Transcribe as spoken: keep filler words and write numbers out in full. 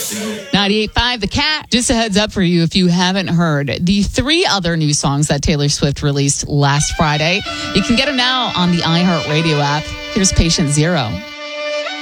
ninety-eight point five The Cat. Just a heads up for you if you haven't heard the three other new songs that Taylor Swift released last Friday. You can get them now on the iHeartRadio app. Here's Patient Zero.